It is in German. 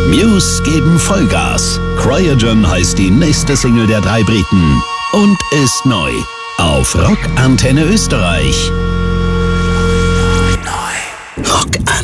Muse geben Vollgas. Cryogen heißt die nächste Single der drei Briten und ist neu auf Rock Antenne Österreich. Neu. Rock Antenne.